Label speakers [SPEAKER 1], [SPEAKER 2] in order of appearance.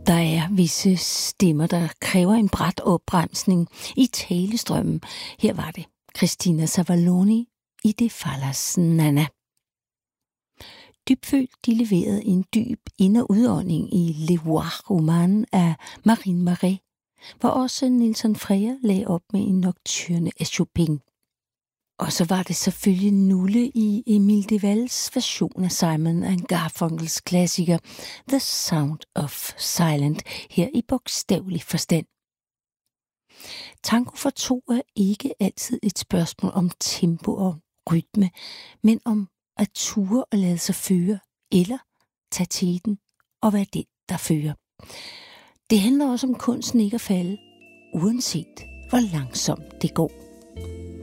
[SPEAKER 1] Der er visse stemmer, der kræver en brat opbremsning i talestrømmen. Her var det Christina Savaloni i Det Fallas Nana. Dybfølt, de leverede en dyb ind- og udånding i Le Voir Roman af Marine Marais, hvor også Nelson Freire lagde op med en nocturne af Chopin. Og så var det selvfølgelig Nulle i Emile Devals version af Simon & Garfunkels klassiker The Sound of Silence, her i bogstavelig forstand. Tango for to er ikke altid et spørgsmål om tempo og rytme, men om at ture og lade sig føre, eller tage teten og være den, der fører. Det handler også om kunsten ikke at falde, uanset hvor langsomt det går.